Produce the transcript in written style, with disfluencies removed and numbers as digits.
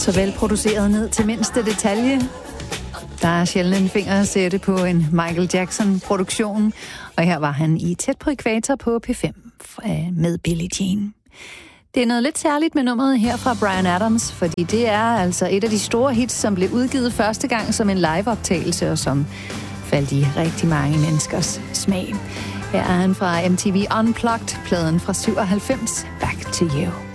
Så velproduceret ned til mindste detalje. Der er sjældent en finger at sætte på en Michael Jackson-produktion, og her var han i Tæt på Ækvator på P5 med Billie Jean. Det er noget lidt særligt med nummeret her fra Bryan Adams, fordi det er altså et af de store hits, som blev udgivet første gang som en liveoptagelse, og som faldt i rigtig mange menneskers smag. Her er han fra MTV Unplugged, pladen fra 97, Back to You.